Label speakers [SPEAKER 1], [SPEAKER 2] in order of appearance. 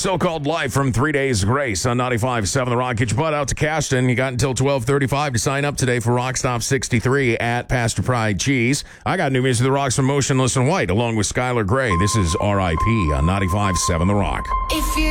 [SPEAKER 1] So-called live from 3 Days Grace on 95.7 The Rock. Get your butt out to Cashton. You got until 12:35 to sign up today for Rock Stop 63 at Pastor Pride Cheese. I got new music that rocks from Motionless in White along with Skylar Gray. This is R.I.P. on 95.7 The Rock.
[SPEAKER 2] If you